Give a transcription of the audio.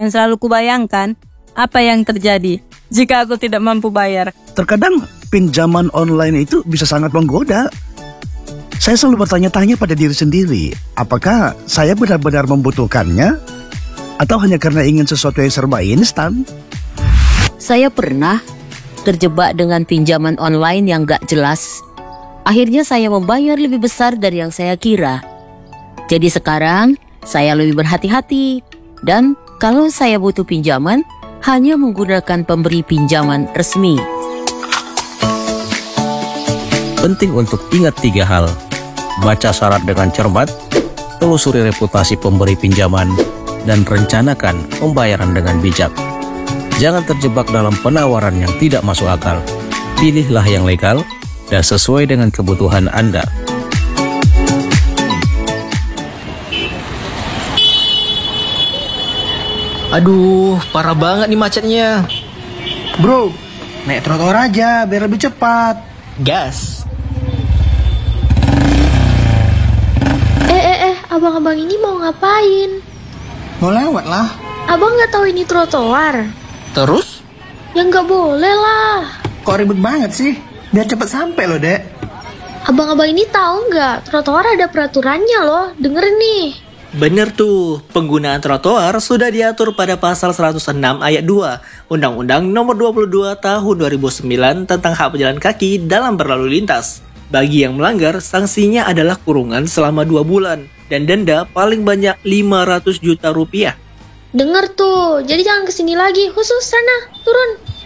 yang selalu kubayangkan, apa yang terjadi jika aku tidak mampu bayar? Terkadang pinjaman online itu bisa sangat menggoda. Saya selalu bertanya-tanya pada diri sendiri, apakah saya benar-benar membutuhkannya atau hanya karena ingin sesuatu yang serba instan? Saya pernah terjebak dengan pinjaman online yang gak jelas. Akhirnya saya membayar lebih besar dari yang saya kira. Jadi sekarang saya lebih berhati-hati. Dan kalau saya butuh pinjaman, hanya menggunakan pemberi pinjaman resmi. Penting untuk ingat 3 hal. Baca syarat dengan cermat, telusuri reputasi pemberi pinjaman, dan rencanakan pembayaran dengan bijak. Jangan terjebak dalam penawaran yang tidak masuk akal. Pilihlah yang legal dan sesuai dengan kebutuhan Anda. Aduh, parah banget nih macetnya. Bro, naik trotoar aja biar lebih cepat. Gas. Abang-abang ini mau ngapain? Mau lewat lah. Abang nggak tahu ini trotoar? Terus? Ya nggak boleh lah. Kok ribet banget sih? Biar cepet sampai loh, Dek. Abang-abang ini tahu nggak? Trotoar ada peraturannya loh. Dengerin nih. Bener tuh, penggunaan trotoar sudah diatur pada pasal 106 ayat 2 Undang-Undang Nomor 22 Tahun 2009 tentang hak pejalan kaki dalam berlalu lintas. Bagi yang melanggar, sanksinya adalah kurungan selama 2 bulan dan denda paling banyak 500 juta rupiah. Denger tuh, jadi jangan kesini lagi. Khusus sana, turun.